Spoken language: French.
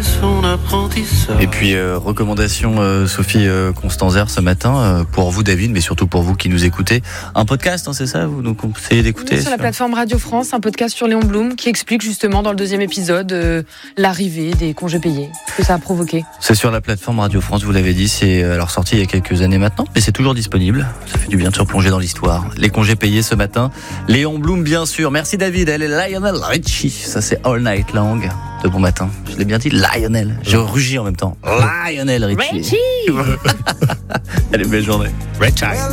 son apprentissage. Et puis recommandation Sophie Constanzer ce matin pour vous David, mais surtout pour vous qui nous écoutez. Un podcast, c'est ça, vous nous conseillez d'écouter sur la plateforme Radio France, un podcast sur Léon Blum qui explique justement dans le 2e épisode l'arrivée des congés payés, ce que ça a provoqué. C'est sur la plateforme Radio France, vous l'avez dit, c'est alors sorti il y a quelques années maintenant, mais c'est toujours disponible. Ça fait du bien de se replonger dans l'histoire. Les congés payés ce matin, Léon Blum bien sûr. Merci David, elle est Lionel Richie, ça c'est All Night Long de Bon Matin. Je l'ai bien dit, Lionel. Je rugis en même temps. Lionel Richie. Allez, belle journée. Richie.